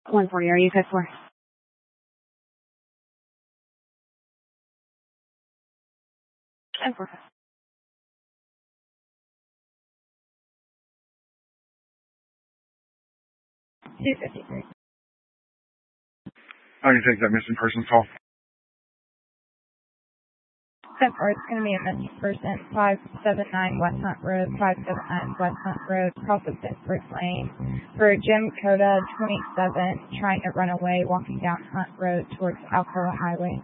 140, are you good for? And for 253. How do you take that missing person's call? It's going to be a missing person, 579 West Hunt Road, 579 West Hunt Road, cross of Pittsburgh Lane, for Jim Coda, 27, trying to run away, walking down Hunt Road towards Alcoa Highway.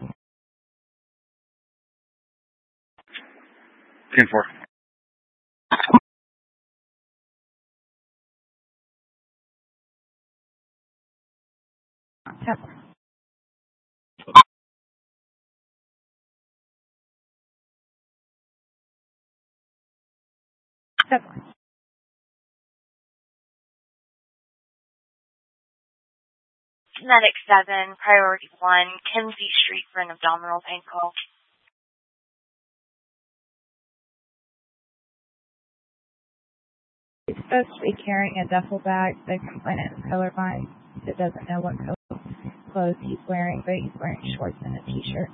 10-4. Medic 7, Priority 1, Kinsey Street for an abdominal pain call. He's supposed to be carrying a duffel bag. The complainant is colorblind. It doesn't know what clothes he's wearing, but he's wearing shorts and a t-shirt.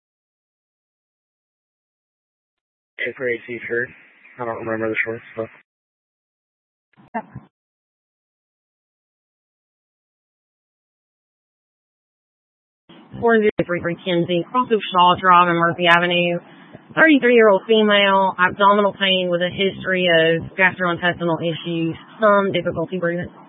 It's for a t-shirt. I don't remember the shorts, but... Yep. 4033 Kinsey, cross of Shaw Drive and Murphy Avenue. 33-year-old female, abdominal pain with a history of gastrointestinal issues, some difficulty breathing.